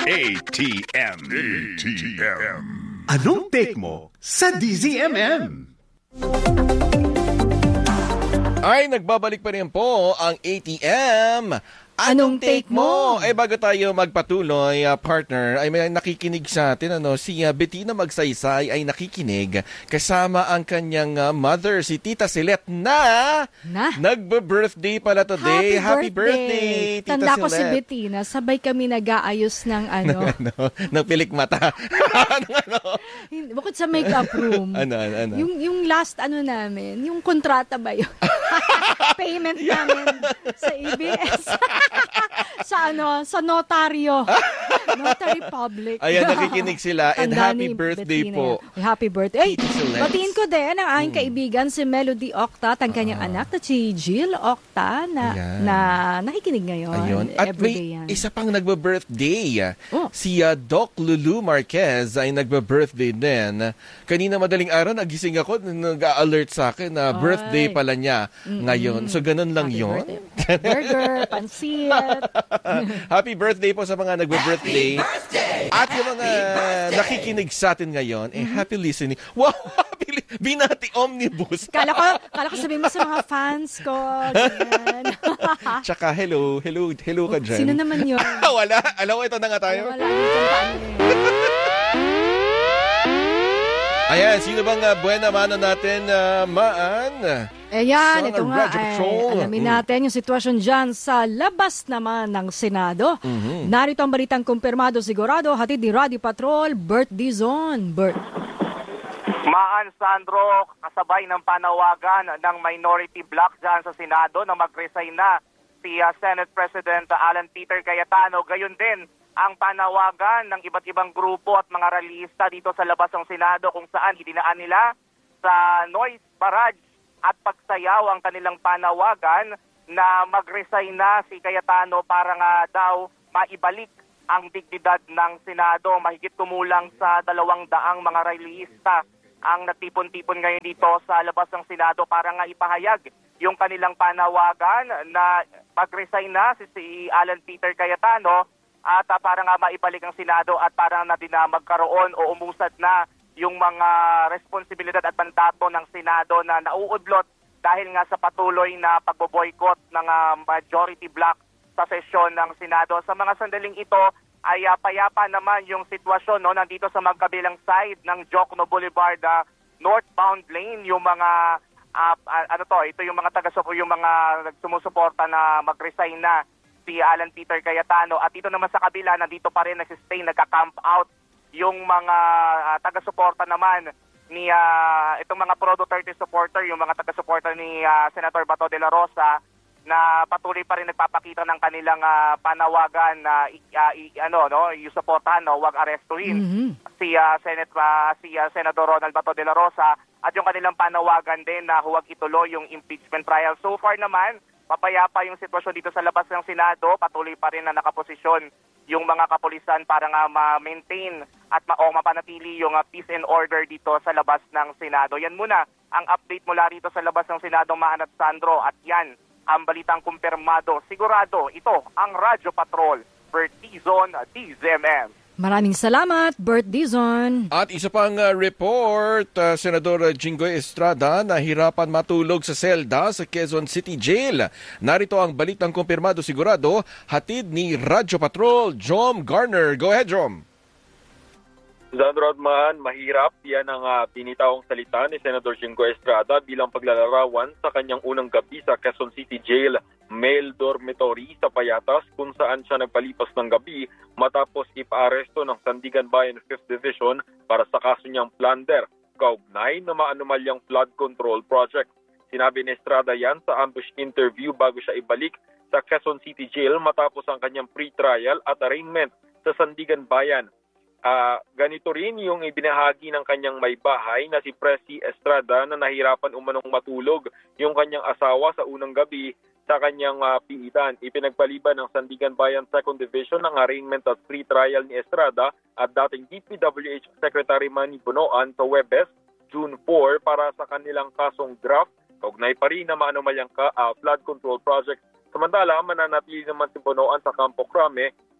ATM. ATM. Anong take mo sa DZMM? Ay, nagbabalik pa rin po ang ATM. Anong take mo? Ay, bago tayo magpatuloy, partner, ay may nakikinig sa atin, si Bettina Magsaysay ay nakikinig kasama ang kanyang mother, si Tita Silet na nagbe-birthday pala today. Happy birthday, Tita Tanda Silet. ko si Bettina, sabay kami nag-aayos ng ng pilik mata. Bukod sa makeup room. Ano? Yung last namin, yung kontrata ba yun? Payment namin sa ABS. sa notaryo. Notary public. Ayan, nakikinig sila. And happy birthday Bettina. po. Happy birthday. Ay, Excellent. batiin ko din ang aking kaibigan si Melody Octa at ang kanyang anak na si Jill Octa na nakikinig ngayon. Ayun. At may isa pang nagbe-birthday. Si Doc Lulu Marquez ay nagbe-birthday din. Kanina madaling araw, nagising ako, nag-alert sa akin na birthday pala niya ngayon. So, ganun lang yun. Burger, pansit. Happy birthday po sa mga nagbe-birthday. At yung mga nakikinig sa atin ngayon, happy listening. Wow! Binati Omnibus. Kala ko sabihin mo sa mga fans ko. Tsaka hello ka dyan. Sino naman yun? Wala. Alam mo, ito na nga tayo. Wala. Ayan, sino bang buena mano natin, Maan? Ayan, ito nga. Alamin natin yung sitwasyon dyan sa labas naman ng Senado. Narito ang balitang kumpirmado sigurado, hatid ni Radio Patrol, Bert Dizon. Bert. Maan, Sandro, kasabay ng panawagan ng minority bloc dyan sa Senado na mag-resign na si Senate President Alan Peter Cayetano. Gayon din ang panawagan ng iba't ibang grupo at mga rallyista dito sa labas ng Senado kung saan idinaan nila sa noise barrage at pagsayaw ang kanilang panawagan na mag-resign na si Cayetano para nga daw maibalik ang dignidad ng Senado. Mahigit kumulang sa 200 mga rallyista ang nagtipon-tipon ngayon dito sa labas ng Senado para nga ipahayag yung kanilang panawagan na mag-resign na si Alan Peter Cayetano at para nga maibalik ang Senado at para na din na magkaroon o umusad na yung mga responsibilidad at mandato ng Senado na nauudlot dahil nga sa patuloy na pagboboykot ng majority bloc sa sesyon ng Senado. Sa mga sandaling ito ay payapa naman yung sitwasyon nandito sa magkabilang side ng Jokno Boulevard northbound lane, yung mga ito yung mga yung mga sumusuporta na mag-resign na si Alan Peter Cayetano. At dito naman sa kabila, nandito pa rin nagsistay, nagka-camp out yung mga taga-suporta naman ni itong mga Pro Duterte supporter, yung mga taga-suporta ni Senator Bato de la Rosa na patuloy pa rin nagpapakita ng kanilang panawagan na yung suportahan, wag arestuhin si Senador Ronald Bato de la Rosa at yung kanilang panawagan din na huwag ituloy yung impeachment trial. So far naman, papayapa yung sitwasyon dito sa labas ng Senado, patuloy pa rin na nakaposisyon yung mga kapulisan para nga ma-maintain at mapanatili yung peace and order dito sa labas ng Senado. Yan muna ang update mula rito sa labas ng Senado, Maan at Sandro, at yan ang balitang kumpirmado. Sigurado, ito ang Radyo Patrol, Bert Dizon, DZMM. Maraming salamat, Bert Dizon. At isa pang report, Senador Jinggoy Estrada nahirapan matulog sa selda sa Quezon City Jail. Narito ang balitang kumpirmado sigurado, hatid ni Radyo Patrol, Jom Garner. Go ahead, Jom. Sandro Adman, mahirap. Yan ang pinitawang salita ni Senador Jinggoy Estrada bilang paglalarawan sa kanyang unang gabi sa Quezon City Jail male dormitory sa Payatas kung saan siya nagpalipas ng gabi matapos ipaaresto ng Sandigan Bayan 5th Division para sa kaso niyang plunder, kaugnay na maanumalyang flood control project. Sinabi ni Estrada yan sa ambush interview bago siya ibalik sa Quezon City Jail matapos ang kanyang pre-trial at arraignment sa Sandigan Bayan. Ganito rin yung ibinahagi ng kanyang may bahay na si Presi Estrada na nahirapan umanong matulog yung kanyang asawa sa unang gabi sa kanyang piitan. Ipinagpaliban ng Sandigan Bayan 2nd Division ng arraignment at free trial ni Estrada at dating DPWH Secretary Manny Bonoan sa Webes, June 4 para sa kanilang kasong draft. Kaugnay pa rin na maanumalyang flood control project. Samantala, mananatili naman si Bonoan sa Campo Crame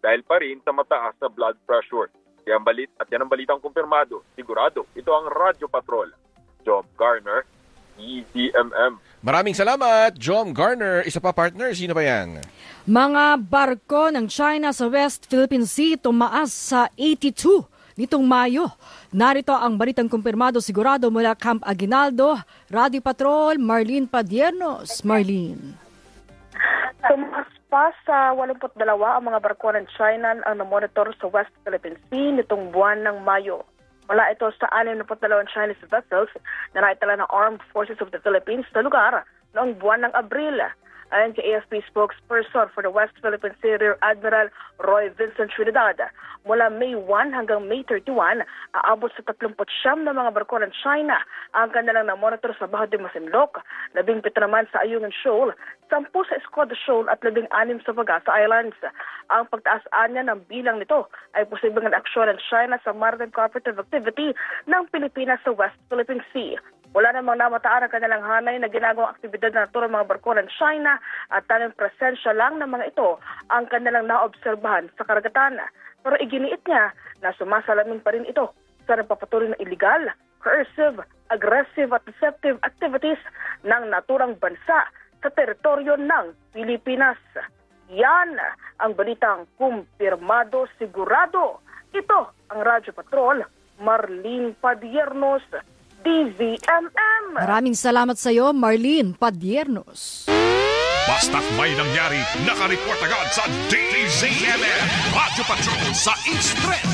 dahil pa rin sa mataas na blood pressure. Yan ang balitang kumpirmado. Sigurado, ito ang Radyo Patrol. Job Garner, DZMM. Maraming salamat, Jom Garner. Isa pa partner, sino ba yan? Mga barko ng China sa West Philippine Sea tumaas sa 82 nitong Mayo. Narito ang balitang kumpirmado sigurado mula Camp Aguinaldo, Radio Patrol, Marlene Padiernos. Marlene. Tumaas pa sa 82 ang mga barko ng China ang namonitor sa West Philippine Sea nitong buwan ng Mayo. Mula ito sa 62 Chinese vessels na naitala ng Armed Forces of the Philippines sa lugar noong buwan ng Abril. Ayon kay AFP spokesperson for the West Philippine Sea, Rear Admiral Roy Vincent Trinidad, mula May 1 hanggang May 31, aabot sa 39 na mga barko ng China ang kanilang namonitor sa Baho de Masinloc, 17 naman sa Ayungin Shoal, 10 sa Escoda Shoal at 16 sa Pagasa Islands. Ang pagtaas niya ng bilang nito ay posibleng aksyon ng China sa maritime cooperative activity ng Pilipinas sa West Philippine Sea. Wala namang namataan ang kanilang hanay na ginagawang aktibidad na naturang mga barko ng China at tanging presensya lang ng mga ito ang kanilang naobserbahan sa karagatan. Pero iginiit niya na sumasalamin pa rin ito sa nagpapatuloy na illegal, coercive, aggressive at deceptive activities ng naturang bansa sa teritoryo ng Pilipinas. Yan ang balitang kumpirmado sigurado. Ito ang Radyo Patrol, Marlene Padiernos, DZMM. Maraming salamat sa iyo, Marlene Padiernos. Basta't may nangyari, nakareport agad sa DZMM. Radyo Patrol sa East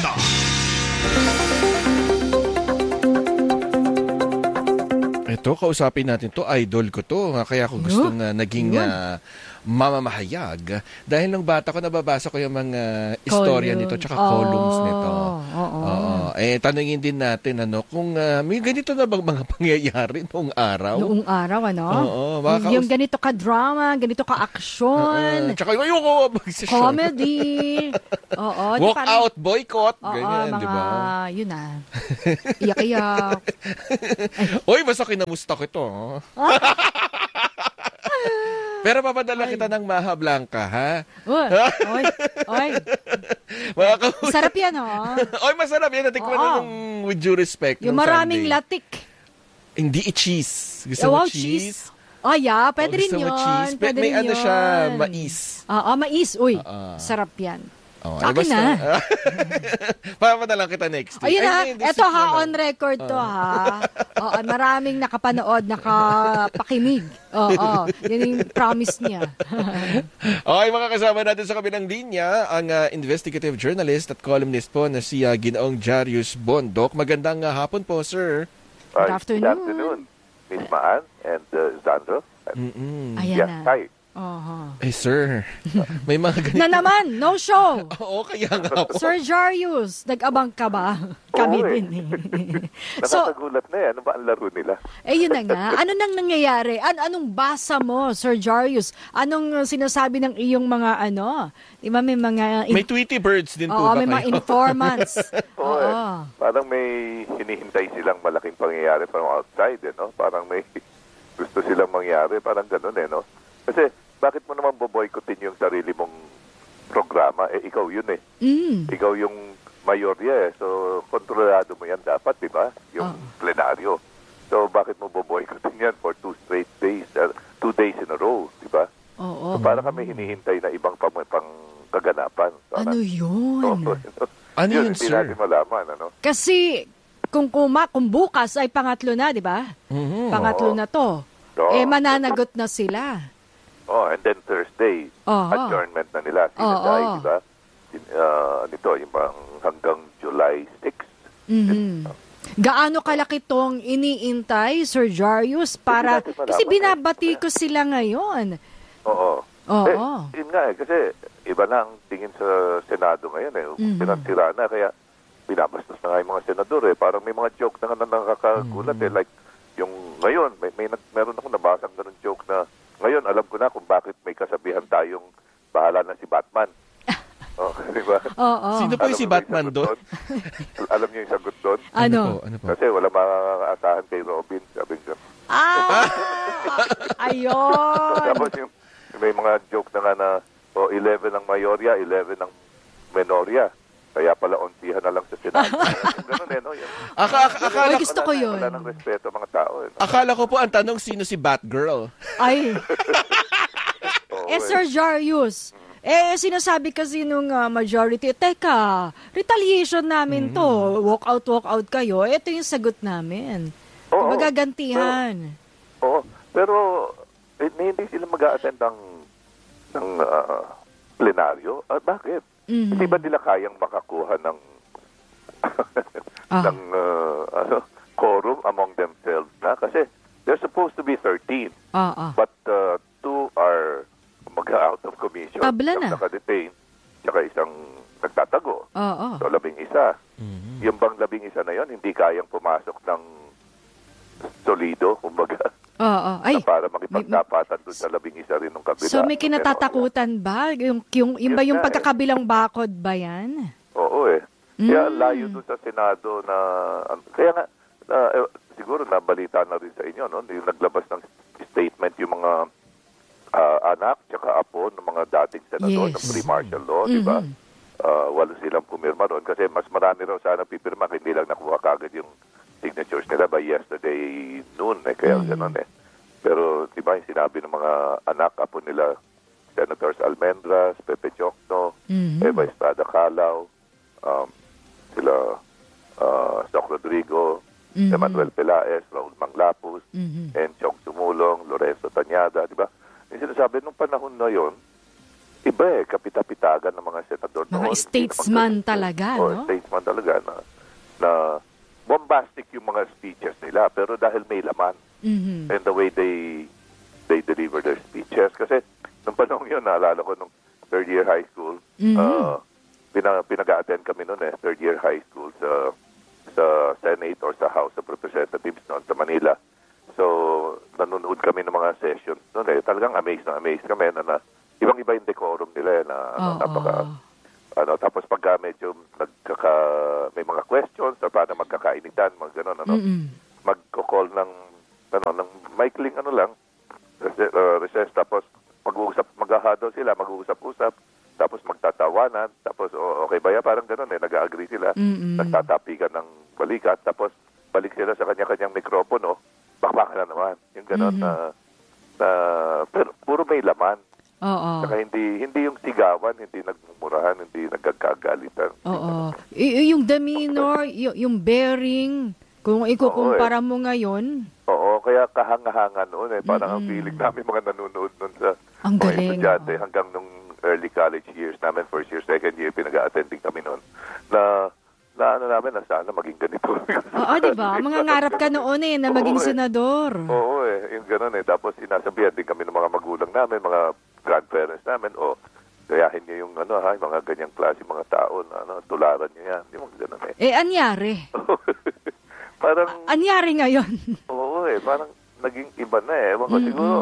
30. Ito, kausapin natin to. Idol ko to. Kaya ako gusto na naging mamamahayag. Dahil nung bata ko, nababasa ko yung mga istorya nito tsaka columns nito. Tanungin din natin kung may ganito na bang mga pangyayari noong araw? Noong araw, Oo. Yung ganito ka-drama, ganito ka-aksyon. Tsaka yung comedy. Oo. Walk out, boycott. Ganyan, di ba? Yun na. Iyak-iyak. Uy, basta kinamusta ko ito. Pero papadala kita ng Maha Blanca, ha? Oy. Sarap yan, Oy, masarap yan. Natikman na ng with due respect. Yung maraming latik. Hindi cheese. Gusto mo cheese? Oh, yeah. Pwede rin yun. Pwede may rin ano yun. siya, mais. Mais. Uy, sarap yan. Akin na. Papadala kita next week. Ayun na. Ito on record to maraming nakapanood, nakapakinig. Yan yung promise niya. Okay, mga kasama natin sa kabilang linya, ang investigative journalist at columnist po na si Ginoong Jarius Bondok. Magandang hapon po, sir. Good afternoon. Good afternoon, Miss Maan and Sandro. Ayan na. Hi. Sir, may mga ganito. Na naman, no show. Oo, kaya nga po. Sir Jarius, nag-abang ka ba? Kami din. Nakakagulat na yan. Ano ba ang laro nila? Yun na nga. Ano nang nangyayari? Anong basa mo, Sir Jarius? Anong sinasabi ng iyong mga Di ba may mga... May Tweety Birds din po ba may mga informants. Parang may hinihintay silang malaking pangyayari from outside, Parang may gusto silang mangyari. Parang ganun, Kasi, bakit mo naman boboycottin yung sarili mong programa? Ikaw yun Ikaw yung mayorya So, kontrolado mo yan dapat, di ba? Yung plenaryo. So, bakit mo boboycottin yan for 2 straight days? 2 days in a row, di ba? So, para kami hinihintay na ibang kaganapan. Ano yun? Ano yun, sir? Hindi natin malaman, Kasi, kung bukas ay pangatlo na, di ba? Pangatlo na to. Mananagot na sila. And then Thursday, adjournment na nila. Sinasay, di ba? Nito, yung hanggang July 6. Gaano kalaki tong iniintay, Sir Jarius, para... Kasi binabati ko sila ngayon. Yun nga kasi iba na ang tingin sa Senado ngayon Pinansira na, kaya binabastos na nga yung mga senador Parang may mga joke na nakakagulat Like, yung ngayon, meron akong nabasang ganun joke na ngayon, alam ko na kung bakit may kasabihan tayong bahala na si Batman. Diba? Sino po yung si Batman doon? Alam niyo yung sagot doon? Ano po? Kasi wala makakaasahan kay Robin. Sabi ko. Ayun! Tapos may mga joke na nga na 11 ang mayorya, 11 ang Menoria. Kaya pala onsihan na lang sa Senado. Ganun no? Yan. Akala, Gusto ko yun. Wala ng respeto mga tao. No? akala ko po ang tanong, sino si Batgirl? Ay. Oo, Sir Jarius, sinasabi kasi nung majority, teka, retaliation namin to. Walk out kayo. Ito yung sagot namin. Oo. Magagantihan. Oo. Pero hindi sila mag-a-attend ng plenaryo. Bakit? Hindi ba nila kayang makakuha ng ng quorum among themselves na? Kasi they're supposed to be 13. But 2 are out of commission. Tabla na. Isang nakadetain, tsaka isang nagtatago. So, 11. Yung bang 11 na yon hindi kayang pumasok ng solido, kumbaga. Ay, para makipagtapatan doon sa 11 rin ng kabila. so may kinatatakutan ba? Yung ba yung pagkakabilang bakod ba yan? Oo Kaya layo doon sa Senado na... Kaya nga, siguro nabalita na rin sa inyo, no? Yung naglabas ng statement yung mga anak tsaka apo ng mga dating senador ng pre-martial law, di ba? Walo silang pumirma doon kasi mas marami raw sana pipirma, hindi lang nakuha kagad yung signatures nila by yesterday noon. Kaya gano'n Pero, di ba, yung sinabi ng mga anak, apo nila, Senators Almendras, Pepe Chocno, Eva Estrada Calao, sila Soc Rodrigo, Emmanuel Pelaez, Raul Manglapus, Enchong Sumulong, Lorenzo Tañada, di ba? Yung sinasabi, nung panahon na yon, iba kapita-pitagan ng mga senador. Mga statesman talaga, no? Statesman talaga na bombastic yung mga speeches nila, pero dahil may laman. And the way they deliver their speeches. Kasi nung panahon yun, naalala ko nung third year high school, pinag-a-attend kami noon third year high school sa Senate or sa House of Representatives noon sa Manila. So, nanonood kami ng mga sessions noon Talagang amazed kami na ibang-iba yung decorum nila tapos pagka medyo may mga questions or paano magkakainitan, mga gano'n, magko-call ng maikling recess, tapos mag-uusap-usap, tapos magtatawanan, tapos okay ba yan? Parang gano'n nag-agree sila, nagtatapikan ng balikat, tapos balik sila sa kanya-kanyang mikropono, bakbakan na naman. Yung gano'n pero puro may laman. Saka hindi yung sigawan, hindi nagmumurahan, hindi nagkagalitan. Yung demeanor, yung bearing, kung ikukumpara mo ngayon. Kaya kahanga-hanga noon Parang ang feeling namin mga nanonood noon sa mga estudyante hanggang nung early college years namin, first year, second year, pinag-a-attending kami noon. Na namin, sana maging ganito. Diba? Mga ngarap ka noon na maging senador. Yung gano'n Tapos sinasabihan din kami ng mga magulang namin, mga grandparents namin, gayahin niyo yung mga ganyang klase mga tao na tularan niyo yan. Yung gano'n anyari. Parang... Anyari ngayon. Parang naging iba na siguro,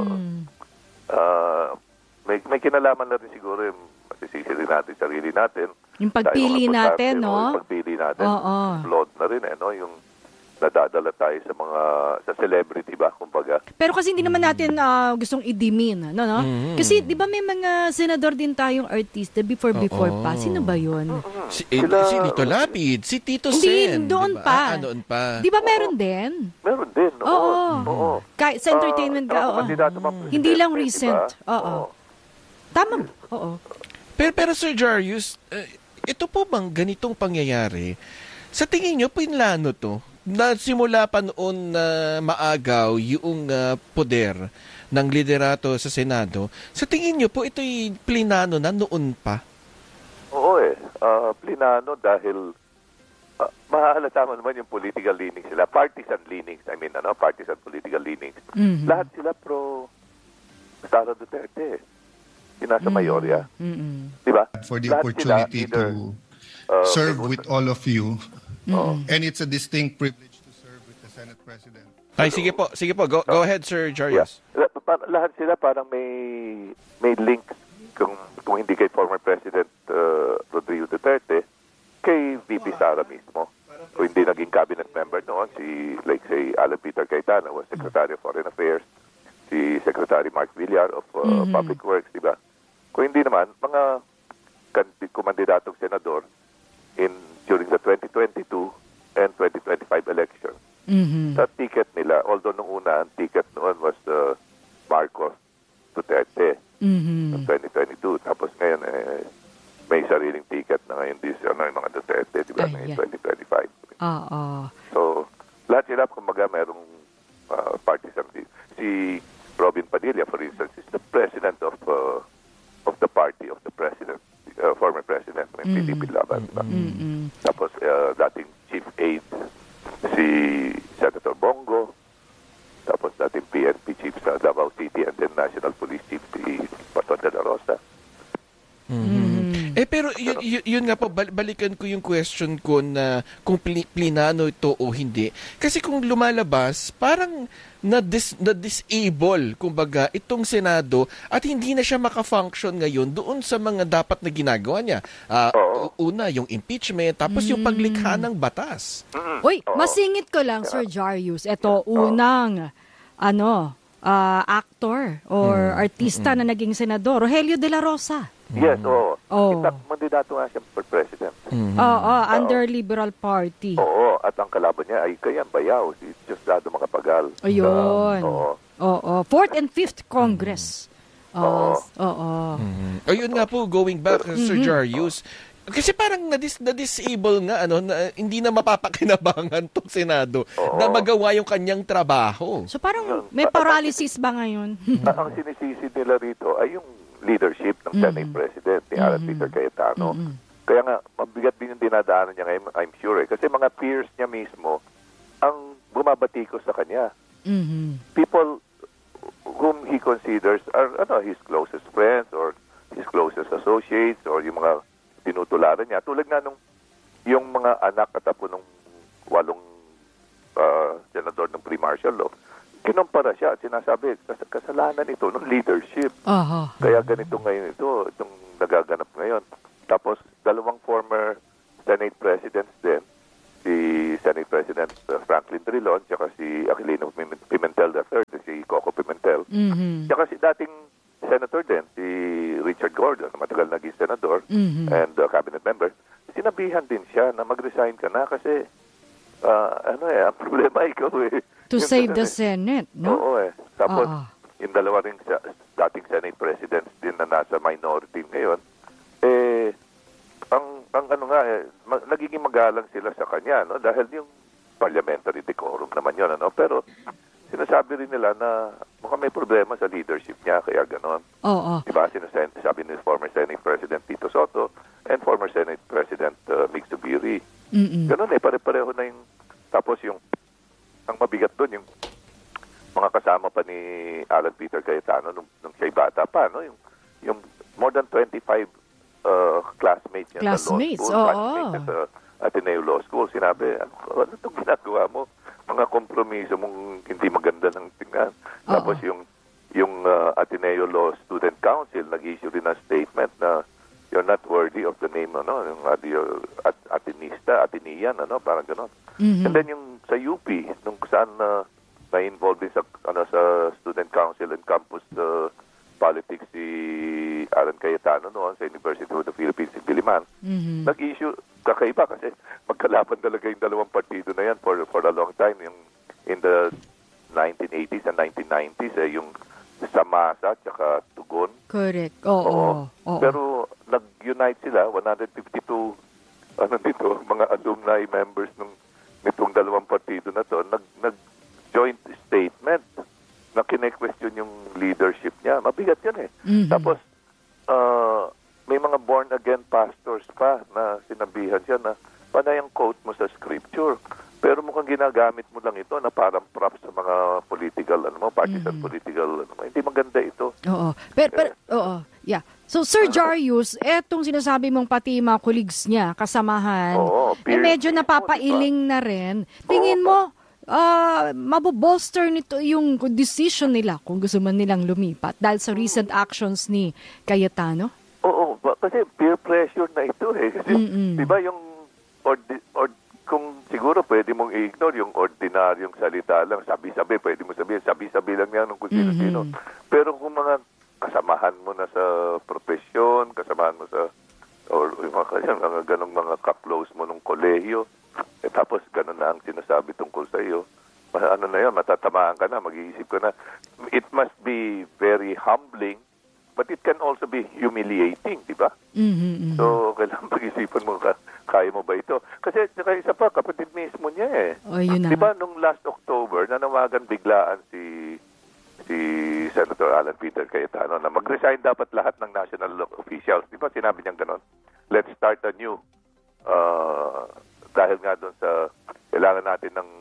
may kinalaman na rin siguro yung masisisi rin natin, sarili natin. Yung pagpili natin, no? Yung pagpili natin. Blood na rin, Yung nadadala tayo sa celebrity ba, kumbaga. Pero kasi hindi naman natin gustong i-demean, no? Kasi di ba may mga senador din tayong artista before pa? Sino ba yun? Si Lito Lapid, si Tito Sen. Hindi, doon pa. Doon pa. Di ba meron din? Meron din, Oo. Kahit sa entertainment hindi lang recent. Tama. Pero Sir Jarius, ito po bang ganitong pangyayari? Sa tingin nyo, pinlano to? Nasimula pa noon na maagaw yung poder ng liderato sa Senado. Sa tingin nyo po, ito'y plinano na noon pa? Plinano dahil mahalata mo naman yung political leanings sila. Partisan leanings, partisan political leanings. Lahat sila pro Sara Duterte. Yung nasa Mayorya. Diba? For the opportunity to serve with all of you. And it's a distinct privilege to serve with the Senate President. Ay, sige po. Go ahead, Sir Jarius. Lahat sila parang may links kung hindi kay former President Rodrigo Duterte, kay VP Sara mismo. Kung hindi naging cabinet member noon, say Alan Peter Cayetano was Secretary of Foreign Affairs, si Secretary Mark Villar of Public Works, diba? Kung hindi naman, mga kumandidatong senador during the 2022 and 2025 election. Sa ticket nila, although nung una, ang ticket noon was Marcos Duterte noong 2022. Tapos ngayon, may sariling ticket na ngayon yung mga Duterte, di ba, ngayon 2025. So, lahat sila, kumbaga, merong partisan. Si Robin Padilla, for instance, is the president of the party of the president, former president ng PDP Laban. Tapos, dating chief aide, si Senator Bongo, tapos dating PNP chief sa Davao City, and then National Police Chief, si Paton de la Rosa. Pero yun nga po, balikan ko yung question ko na kung plinano ito o hindi. Kasi kung lumalabas, parang na-disable, kumbaga, itong Senado at hindi na siya maka-function ngayon doon sa mga dapat na ginagawa niya. Una, yung impeachment, tapos yung paglikha ng batas. Uy, masingit ko lang, Sir Jarius. Ito, unang, actor or artista na naging senador, Rogelio de la Rosa. Yes, in fact, mandidato nga siya for president. Under Liberal Party. At ang kalaban niya ay Kayan Bayaw, si Diosdado Macapagal. Ayun. Fourth and Fifth Congress. Ayun nga po, going back, Sir Jarius, kasi parang na-disable nga, hindi na mapapakinabangan tong Senado na magawa yung kanyang trabaho. So parang may paralysis ba ngayon? Ang sinisisi nila rito ay yung leadership ng Senate President ni Alan Peter Cayetano. Kaya nga, mabigat din yung dinadaanan niya ngayon, I'm sure. Kasi mga peers niya mismo ang bumabatikos sa kanya. People whom he considers are his closest friends or his closest associates or yung mga tinutularan niya. Tulad nga nung yung mga anak at apo nung 8 senador ng pre-martial law, kinumpara siya at sinasabi, kasalanan ito ng leadership. Kaya ganito ngayon itong nagaganap ngayon. Tapos, 2 former Senate Presidents din, si Senate President Franklin Drilon, tsaka si Aquilino Pimentel III, si Coco Pimentel, tsaka si dating Senator din, si Richard Gordon, matagal naging senador and cabinet member, sinabihan din siya na mag-resign ka na kasi ang problema ikaw To save the Senate, no? Oo Tapos, yung 2 ring dating Senate Presidents din na nasa minority ngayon, nagiging magalang sila sa kanya, no? Dahil yung parliamentary decorum naman yun, Pero, sinasabi rin nila na mukhang may problema sa leadership niya, kaya gano'n. Diba, sinasabi ni former Senate President Tito Soto and former Senate President Mig Zubiri. Gano'n pare-pareho na yung, tapos yung, ang mabigat doon, yung mga kasama pa ni Alan Peter Cayetano nung siya'y bata pa, no? Yung more than 25 classmates niya sa law school, classmates sa Ateneo Law School, sinabi, ano itong ginagawa mo? Mga kompromiso mong hindi maganda ng tingnan. Tapos yung Ateneo Law Student Council nag-issue rin ng statement na you're not worthy of the name, yung Atenean, parang gano'n. And then yung sa UP, nung saan may involved din sa Student Council and Campus Politics si Alan Cayetano noon sa University of the Philippines in Diliman, nag-issue, kakaiba kasi magkalaban talaga yung 2 partido na yan for a long time, yung in the 1980s and 1990s, yung Samasa at saka Tugon. Correct. Pero nag-unite sila, 152 mga alumni members nitong 2 partido na to, nag-joint statement na kine-question yung leadership niya. Mabigat yun Tapos, may mga born-again pastors pa na sinabihan siya na panay ang quote mo sa scripture. Pero mukhang ginagamit mo lang ito na parang props sa mga political, partisan political, hindi maganda ito. So, Sir Jarius, etong sinasabi mong pati mga colleagues niya, kasamahan, medyo napapailing na rin. Tingin mo, mabobolster nito yung decision nila kung gusto man nilang lumipat dahil sa recent actions ni Cayetano? Kasi peer pressure na ito Kasi, di ba yung kung siguro pwede mong i-ignore yung ordinaryong salita lang, sabi-sabi, pwede mo sabihin, sabi-sabi lang yan ng kung sino-sino. Pero kung mga kasamahan mo na sa profesyon, kasamahan mo sa or yung mga ganong mga ka-close mo nung kolehiyo, tapos ganon na ang sinasabi tungkol sa iyo. Ano na yun, matatamaan ka na, mag-iisip ka na. It must be very humbling, but it can also be humiliating, di ba? So, kailangan pag-isipan mo, kaya mo ba ito? Kasi isa pa, kapatid mismo niya eh. Di ba, nung last October, nanawagan biglaan si Senator Alan Peter Cayetano na mag-resign dapat lahat ng national officials. Di ba, sinabi niyang ganon? Let's start anew. Dahil nga doon sa kailangan natin ng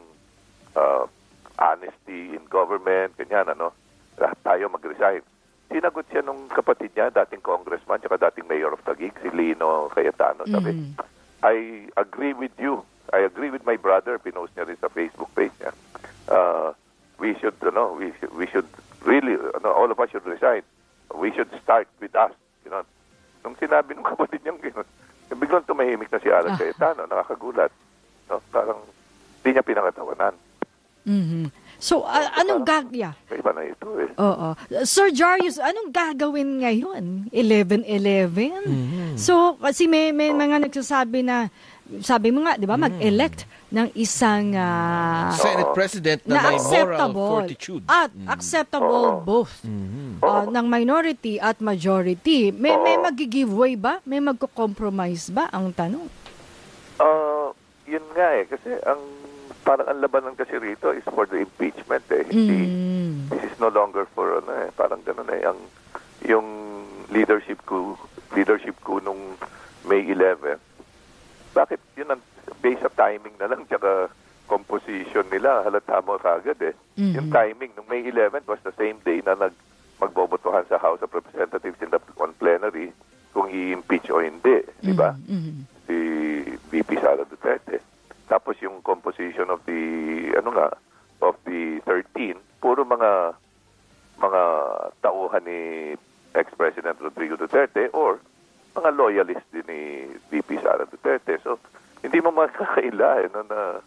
honesty in government, ganyan, lahat tayo mag-resign. Sinagot siya nung kapatid niya, dating congressman, tsaka dating mayor of Taguig, si Lino Cayetano. Sabi, I agree with you. I agree with my brother. Pinost niya rin sa Facebook page niya. We should really, all of us should resign. We should start with us. Nung sinabi ng kapatid niyang gano'n, biglang tumahimik na si Alan Cayetano, nakakagulat. Parang hindi niya pinangatawanan. So, anong gagawin? Iba na ito eh. Oo. Sir Jarius, anong gagawin ngayon? 11-11? So, kasi may mga nagsasabi na, sabi mo nga, di ba, mag-elect ng isang Senate President na may moral fortitude. At acceptable both ng minority at majority. May mag-giveaway ba? May mag-compromise ba? Ang tanong. Yun nga eh. Kasi parang ang labanan kasi rito is for the impeachment eh. This is no longer for parang gano'n eh. Yung leadership ko nung May 11, bakit yun ang based sa timing na lang tsaka composition nila, halata mo kagad eh. Yung timing nung May 11 was the same day na magbobotohan sa House of Representatives on plenary kung i-impeach o hindi, di ba? Si VP Sara Duterte. Tapos yung composition of the 13, puro mga tauhan ni ex-President Rodrigo Duterte or mga loyalist din ni VP Sara Duterte. So, hindi mo makakaila na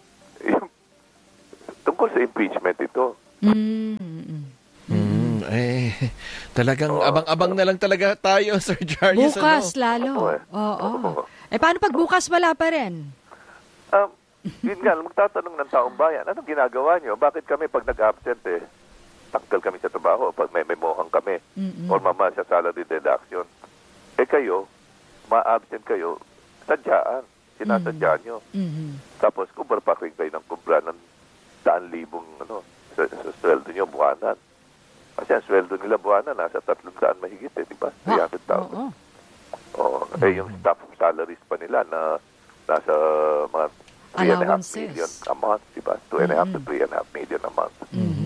tungkol sa impeachment ito. Talagang abang-abang na lang talaga tayo, Sir Jarius. Bukas lalo. Oo. Paano pag bukas wala pa rin? Yun nga, magtatanong ng taong bayan, anong ginagawa nyo? Bakit kami pag nag-absent tanggal kami sa trabaho, pag may memohang kami, or mama sa salary deduction. Kayo, ma-absent kayo, sadyaan. Sinasadya nyo. Tapos, kumpara pa kayo ng kumpara ng 100,000 sa sweldo nyo buwanan. Kasi ang sweldo nila buwanan, nasa 300 mahigit di ba? 300,000. Yung staff salaries pa nila na nasa mga 3.5 million a month, di ba? 2.5 to 3.5 million a month.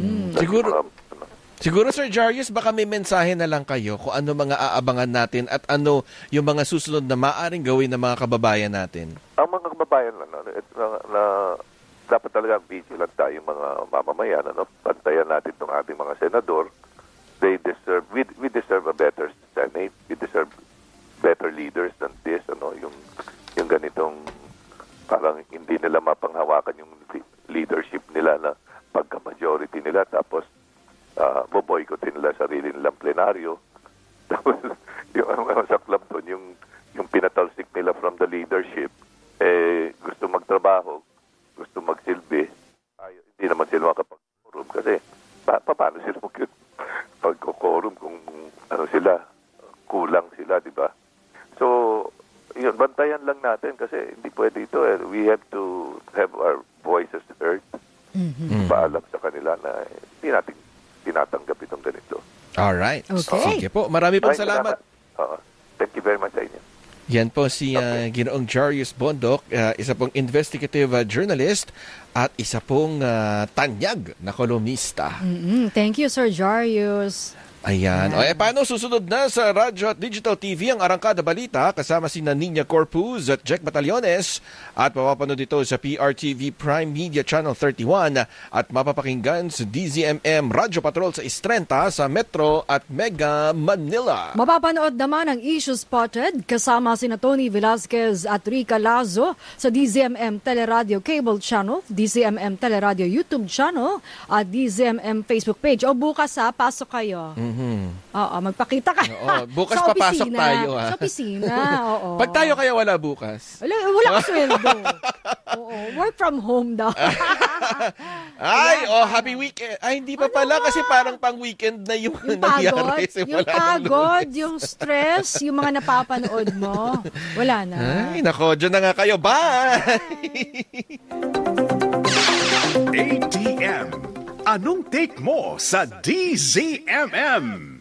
Siguro, Sir Jarius, baka may mensahe na lang kayo kung ano mga aabangan natin at ano yung mga susunod na maaaring gawin ng mga kababayan natin. Ang mga kababayan na dapat talaga vigilant tayong mga mamamayan. Pantayan natin itong ating mga senador. We deserve a better Senate. We deserve better leaders than this. Yung ganitong parang hindi nila mapanghawakan yung leadership nila na pagka-majority nila tapos boboycottin nila sarili nilang plenaryo. Tapos yung sa club doon, yung pinatalsik nila from the leadership, gusto magtrabaho, gusto magsilbi, hindi naman sila makapag-quorum kasi paano sila pag-quorum kung sila, kulang sila, di ba? So, yun, bantayan lang natin kasi hindi pwede ito. We have to have our voices heard. Paalam sa kanila na hindi natin tinatanggap itong ganito. Alright. Okay. Sige po. Marami pong salamat. Thank you very much sa inyo. Yan po si Ginoong Jarius Bondok, isa pong investigative journalist at isa pong tanyag na kolumnista. Thank you, Sir Jarius. Ayan. Paano susunod na sa Radyo at Digital TV ang Arangkada Balita kasama si Nina Corpuz at Jack Batallones at mapapanood ito sa PRTV Prime Media Channel 31 at mapapakinggan sa DZMM Radyo Patrol sa Istrenta sa Metro at Mega Manila. Mapapanood naman ang Issue Spotted kasama sina Tony Velasquez at Rica Lazo sa DZMM Teleradio Cable Channel, DZMM Teleradio YouTube Channel at DZMM Facebook page. O bukas pasok kayo. Oo, magpakita ka. Oo, bukas sa papasok opisina. tayo, ha? Sa opisina, oo. Pag tayo kaya wala bukas. Wala ka sweldo. Oo, work from home daw. Ay, happy weekend. Ay, hindi pa pala kasi parang pang weekend na yung nangyari. Yung pagod, yung stress, yung mga napapanood mo. Wala na. Ay, nako, dyan na nga kayo. Bye! ATM. Anong take mo sa DZMM?